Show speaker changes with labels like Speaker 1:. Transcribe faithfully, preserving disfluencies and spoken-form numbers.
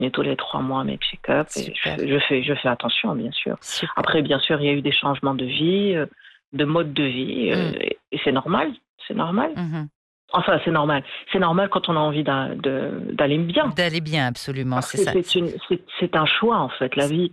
Speaker 1: continuer tous les trois mois mes check-up. Et
Speaker 2: Super,
Speaker 1: je, je fais, je fais attention, bien sûr.
Speaker 2: super.
Speaker 1: Après, bien sûr, il y a eu des changements de vie, euh, de mode de vie, euh,
Speaker 2: Mmh.
Speaker 1: et, et c'est normal, c'est normal.
Speaker 2: Mmh.
Speaker 1: Enfin, c'est normal. C'est normal quand on a envie d'a- de- d'aller bien.
Speaker 2: D'aller bien, absolument,
Speaker 1: Parce
Speaker 2: c'est
Speaker 1: que
Speaker 2: ça.
Speaker 1: c'est
Speaker 2: C'est
Speaker 1: une, c'est, c'est un choix, en fait. La vie,